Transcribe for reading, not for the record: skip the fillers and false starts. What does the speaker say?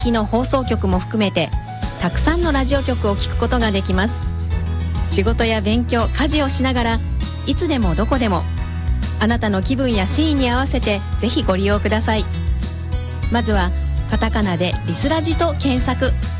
きの放送局も含めてたくさんのラジオ局を聞くことができます。仕事や勉強、家事をしながらいつでもどこでもあなたの気分やシーンに合わせてぜひご利用ください。まずはカタカナでリスラジと検索。